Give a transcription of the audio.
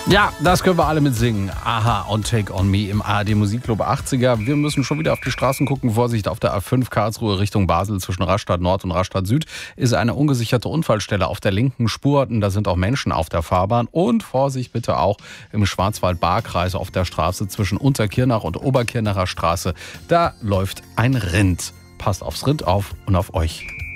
Ja, das können wir alle mitsingen. Aha und Take On Me im ARD Musikclub 80er. Wir müssen schon wieder auf die Straßen gucken. Vorsicht, auf der A5 Karlsruhe Richtung Basel zwischen Rastatt Nord und Rastatt Süd ist eine ungesicherte Unfallstelle auf der linken Spur. Da sind auch Menschen auf der Fahrbahn. Und Vorsicht bitte auch im Schwarzwald-Baar-Kreis auf der Straße zwischen Unterkirnach und Oberkirnacher Straße. Da läuft ein Rind. Passt aufs Rind auf und auf euch.